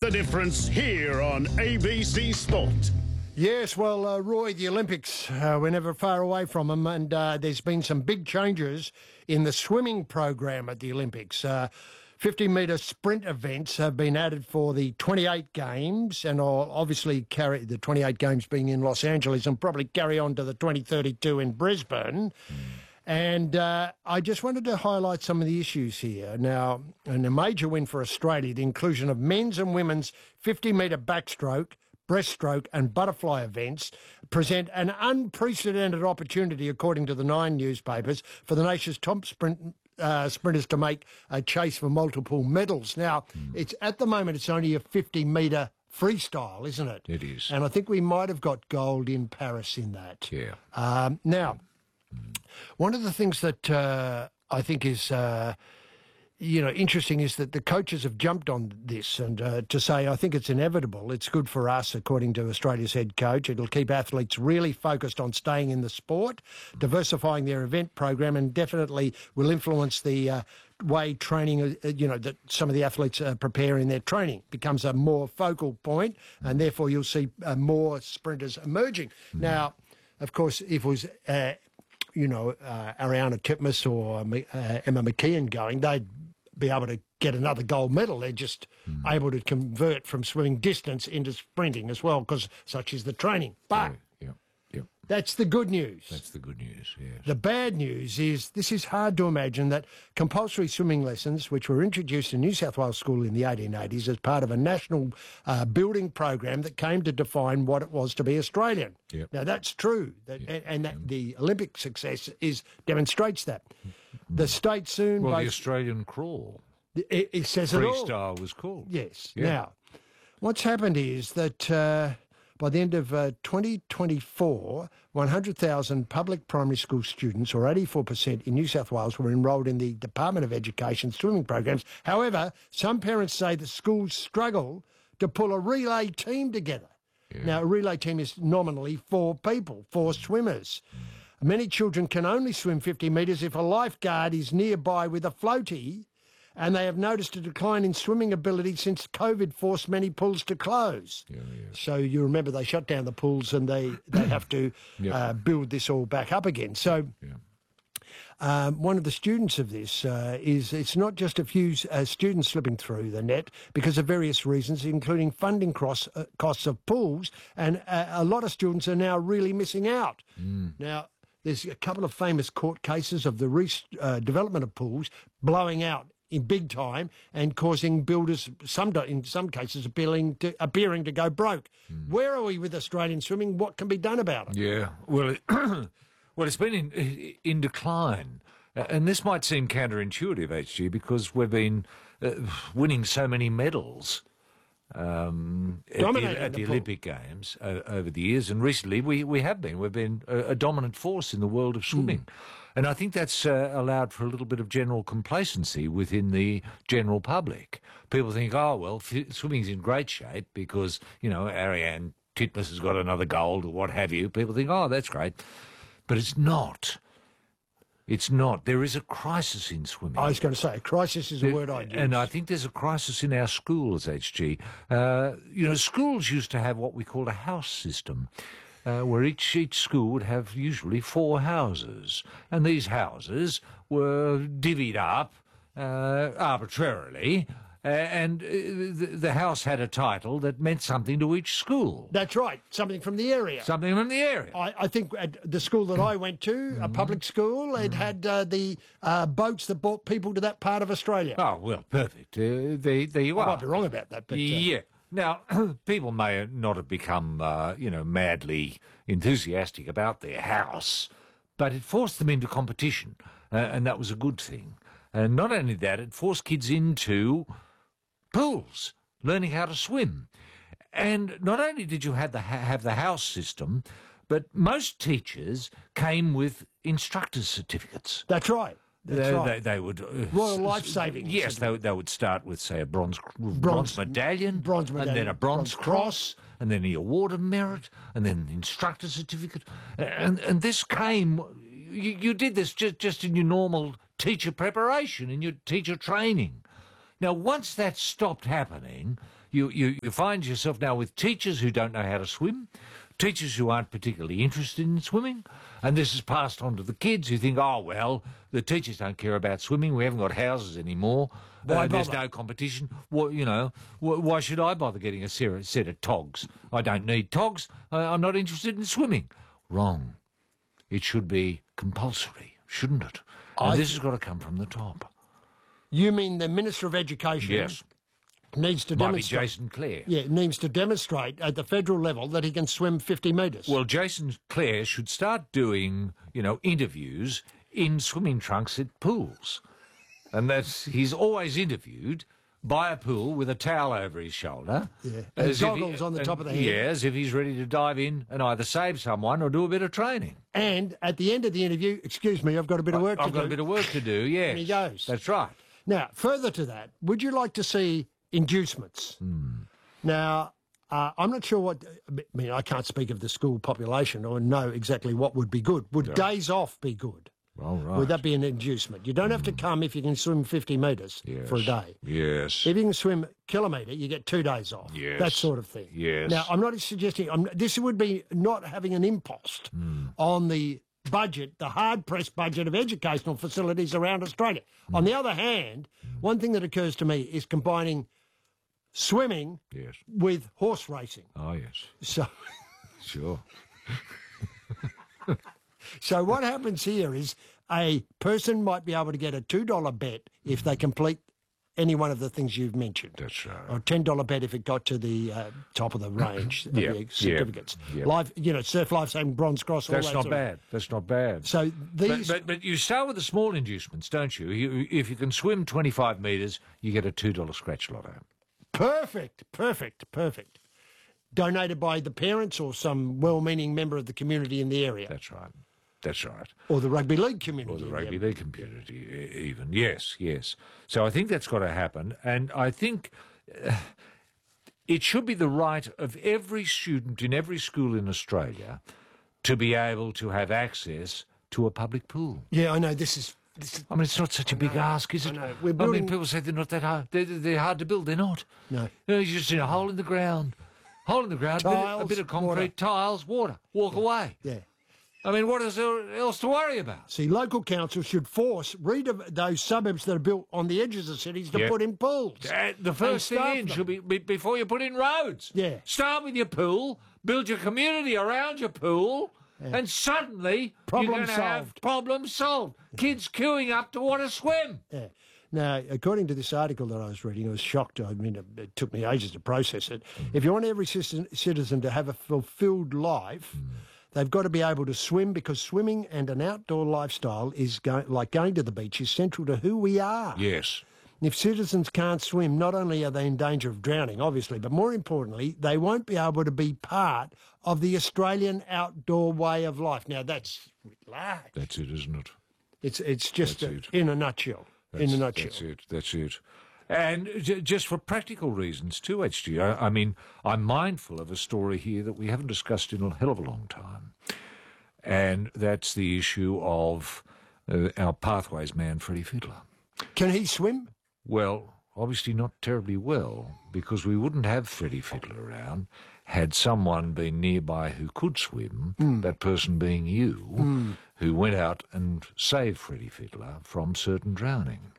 the difference here on ABC Sport. Yes, well, Roy, the Olympics, we're never far away from them, and there's been some big changes in the swimming program at the Olympics. 50-metre sprint events have been added for the 28 games, and will obviously carry the 28 games being in Los Angeles and probably carry on to the 2032 in Brisbane. And I just wanted to highlight some of the issues here. Now, and a major win for Australia, the inclusion of men's and women's 50-metre backstroke, breaststroke and butterfly events present an unprecedented opportunity, according to the Nine newspapers, for the nation's top sprinters to make a chase for multiple medals. Now, it's at the moment, it's only a 50-metre freestyle, isn't it? It is. And I think we might have got gold in Paris in that. Yeah. Now, one of the things that I think is, interesting is that the coaches have jumped on this and to say, I think it's inevitable. It's good for us, according to Australia's head coach. It'll keep athletes really focused on staying in the sport, diversifying their event program, and definitely will influence the way training, that some of the athletes prepare in their training becomes a more focal point, and therefore you'll see more sprinters emerging. Now, of course, if it was Ariana Titmus or Emma McKeon going, they'd be able to get another gold medal. They're just able to convert from swimming distance into sprinting as well, because such is the training. But that's the good news. That's the good news, yes. The bad news is this is hard to imagine that compulsory swimming lessons, which were introduced in New South Wales School in the 1880s as part of a national building program that came to define what it was to be Australian. Yep. Now, that's true, and that the Olympic success demonstrates that. The state soon... Well, the Australian crawl. It says it all. Freestyle was called. Yes. Yeah. Now, what's happened is that... by the end of 2024, 100,000 public primary school students, or 84% in New South Wales, were enrolled in the Department of Education swimming programs. However, some parents say that schools struggle to pull a relay team together. Yeah. Now, a relay team is nominally 4 people, 4 swimmers. Many children can only swim 50 metres if a lifeguard is nearby with a floaty, and they have noticed a decline in swimming ability since COVID forced many pools to close. Yeah. So you remember they shut down the pools and they have to build this all back up again. So one of the students of this is it's not just a few students slipping through the net because of various reasons, including funding costs of pools, and a lot of students are now really missing out. Now, there's a couple of famous court cases of the development of pools blowing out in big time and causing builders, in some cases, appearing to go broke. Where are we with Australian swimming? What can be done about it? Yeah, well, it's been in decline. And this might seem counterintuitive, HG, because we've been winning so many medals at the Olympic Games over the years. And recently we've been a dominant force in the world of swimming. And I think that's allowed for a little bit of general complacency within the general public. People think, swimming's in great shape because, Ariane Titmus has got another gold or what have you. People think, that's great. But it's not. It's not. There is a crisis in swimming. I was going to say, crisis is a word I'd use. And I think there's a crisis in our schools, HG. Schools used to have what we called a house system, where each school would have usually 4 houses. And these houses were divvied up arbitrarily, and the house had a title that meant something to each school. That's right, something from the area. Something from the area. I think at the school that I went to, a public school, it had the boats that brought people to that part of Australia. Oh, well, perfect. There you are. I might be wrong about that, but... Yeah. Now, people may not have become, madly enthusiastic about their house, but it forced them into competition, and that was a good thing. And not only that, it forced kids into pools, learning how to swim. And not only did you have the house system, but most teachers came with instructor's certificates. That's right. They would... Royal Life Saving. Yes, they would start with, say, a bronze medallion, and then a bronze cross, and then the Award of Merit, and then the instructor certificate. And this came... You did this just in your normal teacher preparation, in your teacher training. Now, once that stopped happening, You find yourself now with teachers who don't know how to swim, teachers who aren't particularly interested in swimming, and this is passed on to the kids who think, oh, well, the teachers don't care about swimming, we haven't got houses anymore, there's no competition. Well, why should I bother getting a set of togs? I don't need togs, I'm not interested in swimming. Wrong. It should be compulsory, shouldn't it? And this has got to come from the top. You mean the Minister of Education? Yes. Needs to Might be demonstrate. Jason Clare. Yeah, needs to demonstrate at the federal level that he can swim 50 metres. Well, Jason Clare should start doing, interviews in swimming trunks at pools. And he's always interviewed by a pool with a towel over his shoulder. Yeah, and goggles on the top of the head. Yeah, as if he's ready to dive in and either save someone or do a bit of training. And at the end of the interview, excuse me, I've got a bit of work to do. I've got a bit of work to do, yes. And he goes. That's right. Now, further to that, would you like to see inducements? Now, I'm not sure I can't speak of the school population or know exactly what would be good. Would days off be good? All right. Would that be an inducement? You don't have to come if you can swim 50 metres for a day. Yes. If you can swim a kilometre, you get 2 days off. Yes. That sort of thing. Yes. Now, I'm not suggesting... this would be not having an impost on the budget, the hard-pressed budget of educational facilities around Australia. On the other hand, one thing that occurs to me is combining swimming with horse racing. Oh, yes. So... Sure. So what happens here is a person might be able to get a $2 bet if they complete any one of the things you've mentioned. That's right. Or a $10 bet if it got to the top of the range of the certificates. Yeah. Life, Surf Life Saving Bronze Cross. That's all not that bad. That's not bad. So these... But you start with the small inducements, don't you? If you can swim 25 metres, you get a $2 scratch lotto. Perfect. Donated by the parents or some well-meaning member of the community in the area. That's right. That's right. Or the rugby league community. Or the rugby league community, even. Yes. So I think that's got to happen. And I think it should be the right of every student in every school in Australia to be able to have access to a public pool. Yeah, I know. This is... I mean, it's not such a big ask, is it? I know. We're building... people say they're not that hard. They're hard to build. They're not. No. You're just in a hole in the ground. Tiles, a bit of concrete, water. Tiles, water. Walk away. Yeah. I mean, what is there else to worry about? See, local councils should force those suburbs that are built on the edges of cities to put in pools. The first thing in should be before you put in roads. Yeah. Start with your pool, build your community around your pool, and suddenly you're going to have problems solved. Kids queuing up to want to swim. Yeah. Now, according to this article that I was reading, I was shocked. I mean, it took me ages to process it. If you want every citizen to have a fulfilled life, they've got to be able to swim, because swimming and an outdoor lifestyle is like going to the beach is central to who we are. Yes. If citizens can't swim, not only are they in danger of drowning, obviously, but more importantly, they won't be able to be part of the Australian outdoor way of life. Now, that's large. That's it, isn't it? It's just in a nutshell. That's it. And just for practical reasons too, HG, I mean, I'm mindful of a story here that we haven't discussed in a hell of a long time. And that's the issue of our Pathways man, Freddie Fiddler. Can he swim? Well, obviously not terribly well, because we wouldn't have Freddie Fiddler around had someone been nearby who could swim, that person being you, who went out and saved Freddie Fiddler from certain drowning.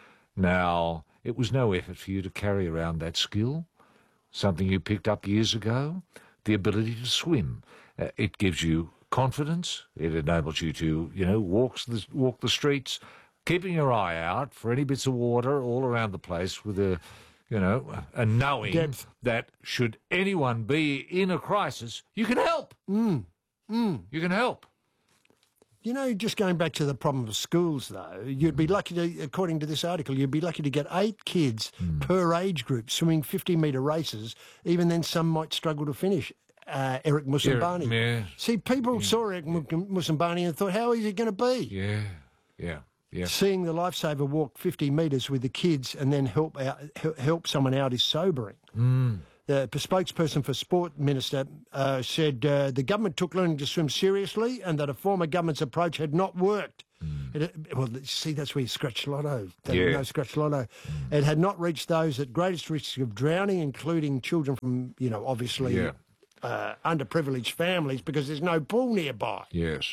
Now, it was no effort for you to carry around that skill, something you picked up years ago, the ability to swim. It gives you confidence. It enables you to, walk the streets, keeping your eye out for any bits of water all around the place with and knowing depth. That should anyone be in a crisis, you can help. You can help. Just going back to the problem of schools, though, you'd be lucky to, according to this article, you'd be lucky to get 8 kids per age group swimming 50-metre races. Even then, some might struggle to finish. Eric Musambani. Yeah. See, people saw Eric Musambani and thought, how is it going to be? Yeah. Seeing the lifesaver walk 50 metres with the kids and then help someone out is sobering. The spokesperson for Sport Minister said the government took learning to swim seriously and that a former government's approach had not worked. Well, see, that's where you scratch lotto. Yeah. No scratch lotto. It had not reached those at greatest risk of drowning, including children from, obviously underprivileged families, because there's no pool nearby. Yes.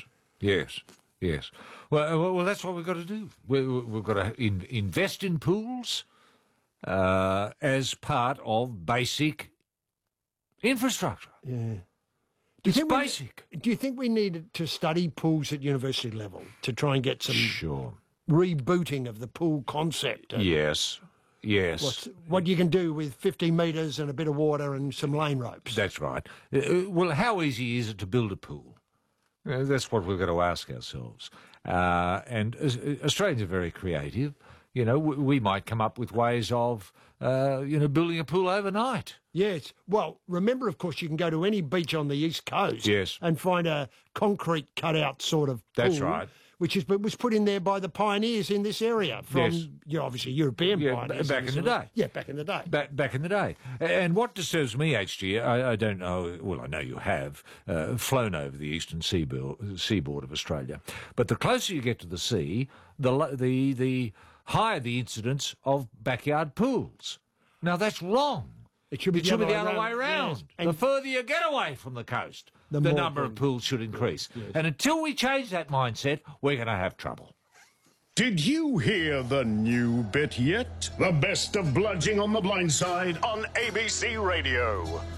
Well, that's what we've got to do. We've got to invest in pools as part of basic infrastructure. Yeah. It's basic. Do you think we need to study pools at university level to try and get some Sure. rebooting of the pool concept? Yes. What you can do with 50 metres and a bit of water and some lane ropes. That's right. Well, how easy is it to build a pool? That's what we've got to ask ourselves. And Australians are very creative. We might come up with ways of, building a pool overnight. Yes. Well, remember, of course, you can go to any beach on the East Coast and find a concrete cutout sort of pool. That's right. Which was put in there by the pioneers in this area from, obviously, European pioneers. Back in the day. Yeah, back in the day. Back in the day. And what disturbs me, HG, I don't know, well, I know you have flown over the eastern seaboard of Australia, but the closer you get to the sea, the higher the incidence of backyard pools. Now, that's wrong. It should be the other way around. Yes. The further you get away from the coast, the number of pools should increase. Yes. And until we change that mindset, we're going to have trouble. Did you hear the new bit yet? The best of Bludging on the Blind Side on ABC Radio.